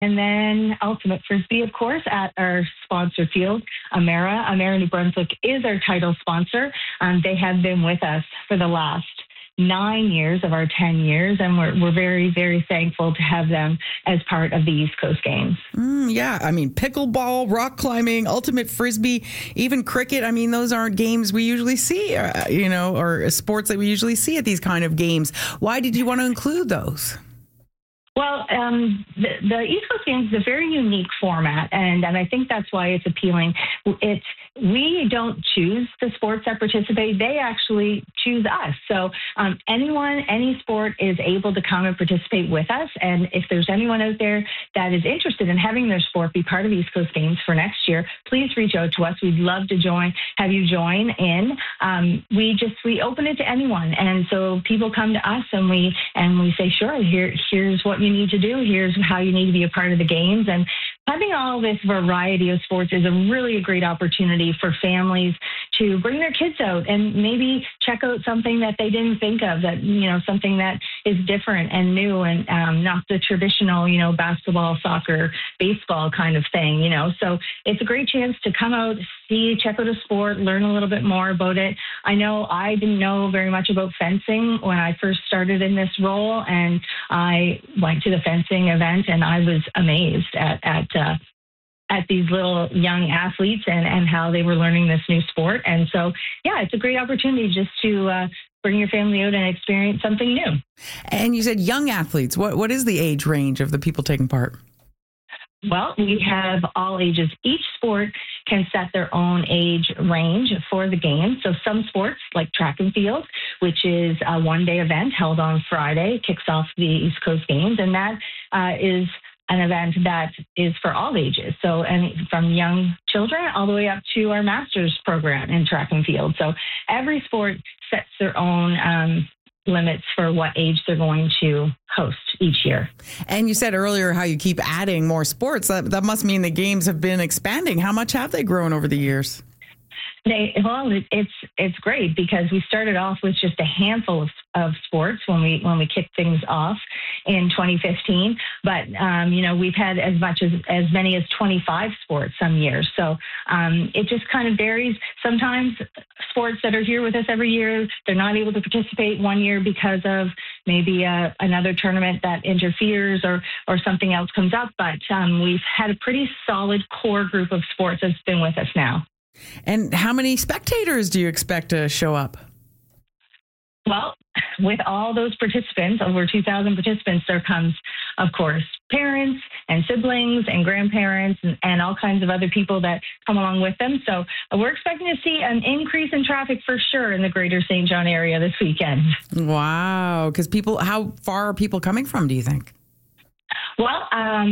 And then Ultimate Frisbee, of course, at our sponsor field, Amera. Amera New Brunswick is our title sponsor. They have been with us for the last 9 years of our 10 years, and we're very, very thankful to have them as part of the East Coast Games. Yeah, I mean, pickleball, rock climbing, ultimate frisbee, even cricket. I mean, those aren't games we usually see, or sports that we usually see at these kind of games. Why did you want to include those? Well, the East Coast Games is a very unique format, and I think that's why it's appealing. We don't choose the sports that participate. They actually choose us. So any sport is able to come and participate with us. And if there's anyone out there that is interested in having their sport be part of East Coast Games for next year, please reach out to us. We'd love to have you join in. We open it to anyone. And so people come to us and we say, sure, here's what you need to do. Here's how you need to be a part of the games. And having all this variety of sports is really a great opportunity for families to bring their kids out and maybe check out something that they didn't think of, something that is different and new and not the traditional, basketball, soccer, baseball kind of thing, So it's a great chance to come out, check out a sport, learn a little bit more about it. I know I didn't know very much about fencing when I first started in this role, and I went to the fencing event and I was amazed at these little young athletes and how they were learning this new sport. And so, yeah, it's a great opportunity just to bring your family out and experience something new. And you said young athletes. What is the age range of the people taking part? Well, we have all ages. Each sport can set their own age range for the game. So some sports, like track and field, which is a one-day event held on Friday, kicks off the East Coast Games, and that is an event that is for all ages. So, and from young children all the way up to our master's program in track and field. So every sport sets their own limits for what age they're going to host each year. And you said earlier how you keep adding more sports. That must mean the games have been expanding. How much have they grown over the years? It's great because we started off with just a handful of sports when we kicked things off in 2015. But we've had as many as 25 sports some years. So it just kind of varies. Sometimes sports that are here with us every year, they're not able to participate one year because of maybe another tournament that interferes or something else comes up. But we've had a pretty solid core group of sports that's been with us now. And how many spectators do you expect to show up? Well, with all those participants, over 2,000 participants, there comes, of course, parents and siblings and grandparents and all kinds of other people that come along with them. So we're expecting to see an increase in traffic for sure in the greater St. John area this weekend. Wow. Because how far are people coming from, do you think? Well,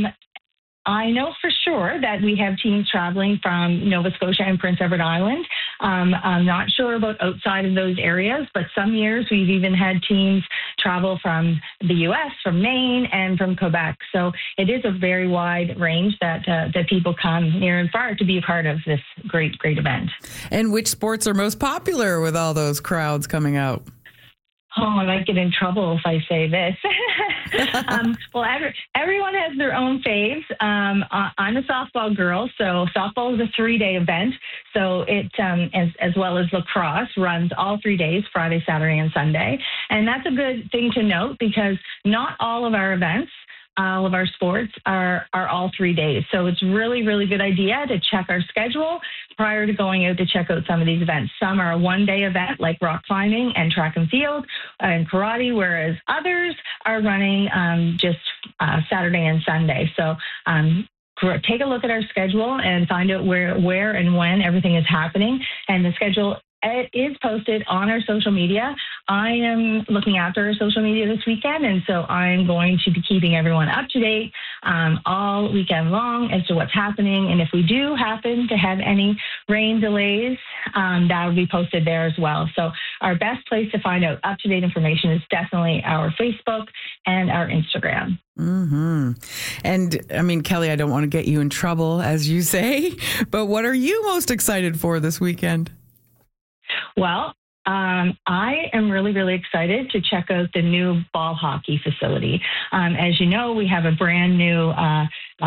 I know for sure that we have teams traveling from Nova Scotia and Prince Edward Island. I'm not sure about outside of those areas, but some years we've even had teams travel from the U.S., from Maine, and from Quebec. So it is a very wide range that people come near and far to be a part of this great, great event. And which sports are most popular with all those crowds coming out? Oh, I might get in trouble if I say this. Well, everyone has their own faves. I'm a softball girl, so softball is a 3-day event. So it, as well as lacrosse, runs all 3 days, Friday, Saturday, and Sunday. And that's a good thing to note because not all of our events, all of our sports are all 3 days. So it's really, really good idea to check our schedule prior to going out to check out some of these events. Some are a one-day event like rock climbing and track and field and karate, whereas others are running just Saturday and Sunday. So take a look at our schedule and find out where and when everything is happening. And the schedule, it is posted on our social media. I am looking after our social media this weekend, and so I'm going to be keeping everyone up to date all weekend long as to what's happening. And if we do happen to have any rain delays, that will be posted there as well. So our best place to find out up-to-date information is definitely our Facebook and our Instagram. Mm-hmm. And I mean, Kelly, I don't want to get you in trouble, as you say, but what are you most excited for this weekend? Well, I am really, really excited to check out the new ball hockey facility. As you know, we have a brand new